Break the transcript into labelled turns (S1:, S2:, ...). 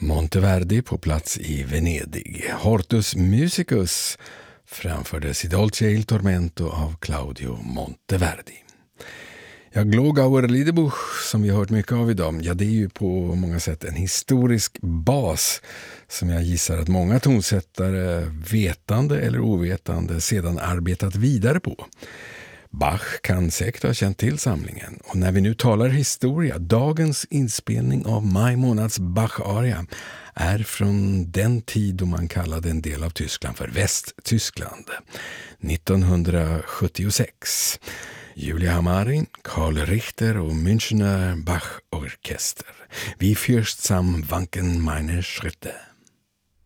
S1: Monteverdi på plats i Venedig. Hortus Musicus framfördes i Dolce il Tormento av Claudio Monteverdi. Ja, Glogauer Liederbuch som vi har hört mycket av idag, ja, det är ju på många sätt en historisk bas som jag gissar att många tonsättare, vetande eller ovetande, sedan arbetat vidare på. Bach kan säkert ha känt till samlingen, och när vi nu talar historia, dagens inspelning av maj månads Bach-aria är från den tid då man kallade en del av Tyskland för Västtyskland, 1976. Julia Hamarin, Karl Richter och Münchner Bach-orkester. Wie fürstsam wanken meine Schritte.